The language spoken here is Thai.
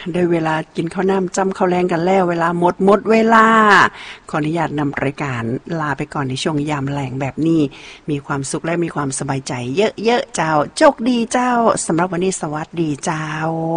ได้เวลากินข้าวน้ำจ้ำข้าวแรงกันแล้วเวลาหมดเวลาขออนุญาตนำรายการลาไปก่อนในช่วงยามแลงแบบนี้มีความสุขและมีความสบายใจเยอะๆเจ้าโชคดีเจ้าสำหรับวันนี้สวัสดีเจ้า